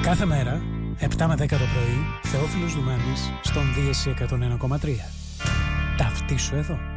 Κάθε μέρα, 7 με 10 το πρωί, Θεόφιλος Δουμάνης στον Δίεση 101,3. Ταυτίσου εδώ.